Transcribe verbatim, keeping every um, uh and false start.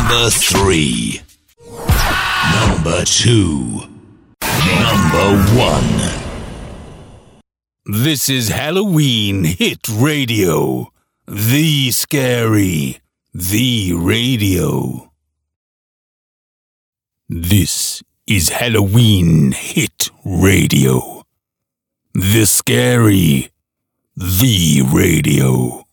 Number three. Number two. Number one. This is Halloween Hit Radio. The Scary. The Radio. This is Halloween Hit Radio. The Scary. The Radio.